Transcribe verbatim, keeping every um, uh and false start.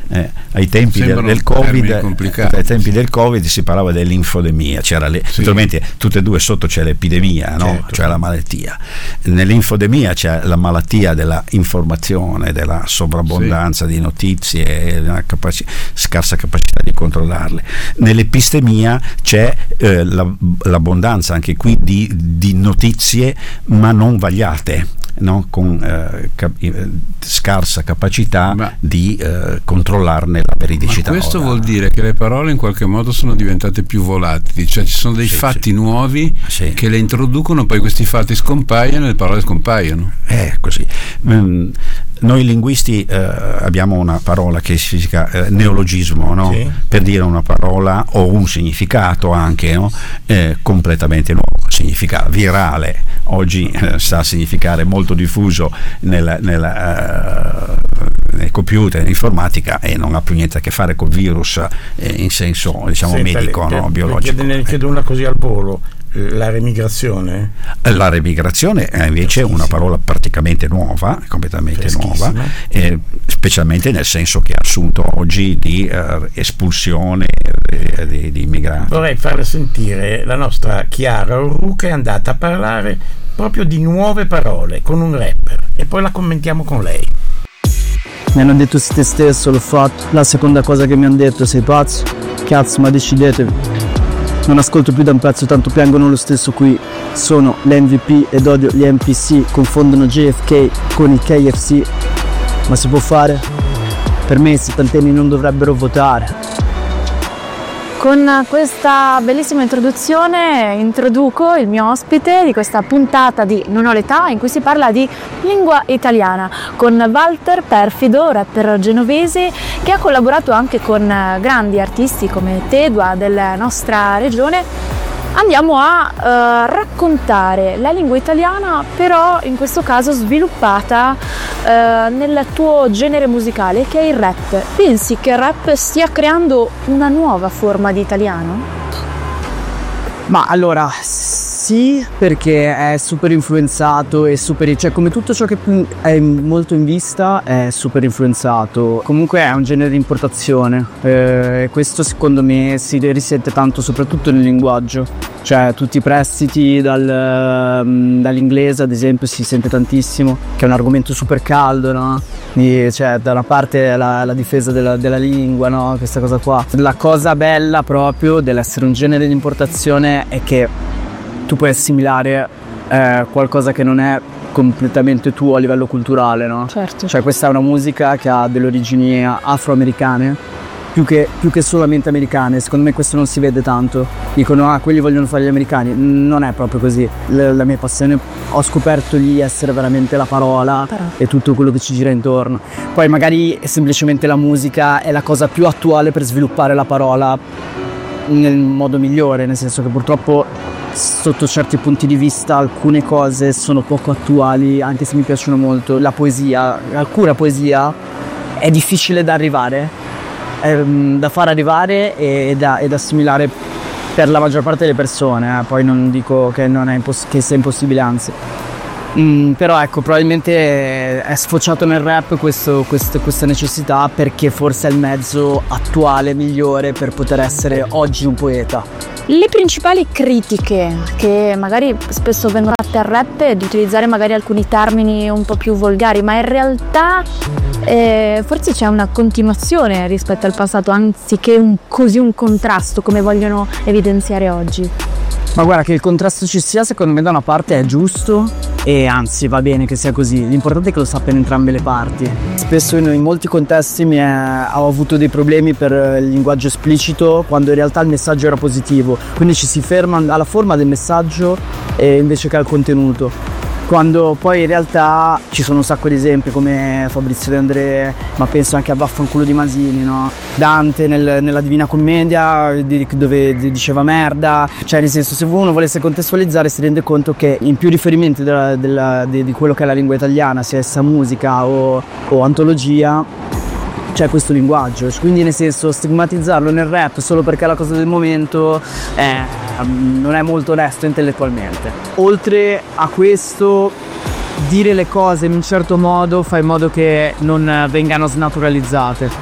eh, ai tempi del, del Covid, ai tempi del Covid si parlava dell'infodemia, c'era le, sì. naturalmente tutte e due sotto c'è l'epidemia, no? Certo. Cioè la malattia. Nell'infodemia c'è la malattia della informazione, della sovrabbondanza sì. di notizie, della capaci- scarsa capacità di controllarle. Nell'epistemia c'è eh, la, l'abbondanza anche qui di, di notizie ma non vagliate, no? Con eh, cap- scarsa capacità ma, di eh, controllarne la veridicità. Ma questo ora. vuol dire che le parole in qualche modo sono diventate più volatili, cioè ci sono dei sì, fatti sì. nuovi sì. che le introducono, poi questi fatti scompaiono e le parole scompaiono. È così. Mm, noi linguisti eh, abbiamo una parola che significa eh, neologismo, no? Sì. Per dire una parola o un significato anche, no? eh, completamente nuovo, significa virale. Oggi eh, sta a significare molto diffuso nel, nel, uh, nei computer, nell'informatica, e non ha più niente a che fare col virus eh, in senso, diciamo, Senta, medico, le, no? le, biologico. Ne chiedo una così al volo. La remigrazione? La remigrazione è invece una parola praticamente nuova, completamente nuova, eh, specialmente nel senso che ha assunto oggi di eh, espulsione di, di, di immigranti. Vorrei farle sentire la nostra Chiara Orru, che è andata a parlare proprio di nuove parole con un rapper, e poi la commentiamo con lei. Mi hanno detto sei te stesso, l'ho fatto. La seconda cosa che mi hanno detto: sei pazzo? Cazzo, ma decidetevi. Non ascolto più da un pezzo, tanto piangono lo stesso qui. Sono l'M V P ed odio gli N P C. Confondono J F K con il K F C. Ma si può fare? Per me i settantenni non dovrebbero votare. Con questa bellissima introduzione introduco il mio ospite di questa puntata di Non ho l'età, in cui si parla di lingua italiana, con Walter Perfido, rapper genovese, che ha collaborato anche con grandi artisti come Tedua della nostra regione. Andiamo a uh, raccontare la lingua italiana, però in questo caso sviluppata uh, nel tuo genere musicale, che è il rap. Pensi che il rap stia creando una nuova forma di italiano? Ma allora sì, perché è super influenzato e super, cioè come tutto ciò che è molto in vista è super influenzato. Comunque è un genere di importazione, e questo secondo me si risente tanto soprattutto nel linguaggio, cioè tutti i prestiti dal, dall'inglese ad esempio si sente tantissimo, che è un argomento super caldo, no? E, cioè da una parte la, la difesa della, della lingua, no? Questa cosa qua. La cosa bella proprio dell'essere un genere di importazione è che tu puoi assimilare eh, qualcosa che non è completamente tuo a livello culturale, no? Certo. Cioè questa è una musica che ha delle origini afroamericane più che, più che solamente americane. Secondo me questo non si vede tanto. Dicono ah, quelli vogliono fare gli americani. Non è proprio così. La, la mia passione, ho scoperto lì essere veramente la parola Però. e tutto quello che ci gira intorno. Poi magari semplicemente la musica è la cosa più attuale per sviluppare la parola nel modo migliore, nel senso che purtroppo sotto certi punti di vista alcune cose sono poco attuali, anche se mi piacciono molto. La poesia, alcuna poesia è difficile da arrivare, ehm, da far arrivare e da, ed assimilare per la maggior parte delle persone, eh. Poi non dico che, non è imposs- che sia impossibile, anzi. Mm, però ecco, probabilmente è sfociato nel rap questo, questo, questa necessità, perché forse è il mezzo attuale migliore per poter essere oggi un poeta. Le principali critiche che magari spesso vengono fatte al rap è di utilizzare magari alcuni termini un po' più volgari, ma in realtà eh, forse c'è una continuazione rispetto al passato, anziché un, così un contrasto come vogliono evidenziare oggi. Ma guarda, che il contrasto ci sia, secondo me da una parte è giusto, e anzi va bene che sia così, l'importante è che lo sappiano entrambe le parti. Spesso in, in molti contesti mi è, ho avuto dei problemi per il linguaggio esplicito, quando in realtà il messaggio era positivo, quindi ci si ferma alla forma del messaggio e invece che al contenuto, quando poi in realtà ci sono un sacco di esempi come Fabrizio De André, ma penso anche a Vaffanculo di Masini, no? Dante nel, nella Divina Commedia, di, dove diceva merda, cioè nel senso, se uno volesse contestualizzare si rende conto che in più riferimenti della, della, di, di quello che è la lingua italiana, sia essa musica o, o antologia, c'è questo linguaggio, quindi nel senso stigmatizzarlo nel rap solo perché è la cosa del momento è, non è molto onesto intellettualmente. Oltre a questo, dire le cose in un certo modo fa in modo che non vengano snaturalizzate.